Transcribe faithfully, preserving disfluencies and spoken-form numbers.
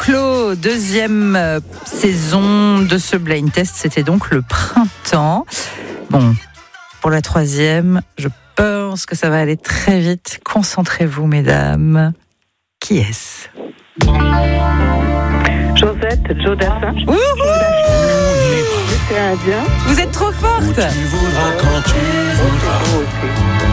clos deuxième euh, saison de ce blind test. C'était donc le printemps. Bon, pour la troisième, je pense que ça va aller très vite. Concentrez-vous, mesdames. Qui est-ce ? Josette, Joe Dassin. Wouhou ! C'est indien. Vous êtes trop forte ! Tu voudras quand tu voudras.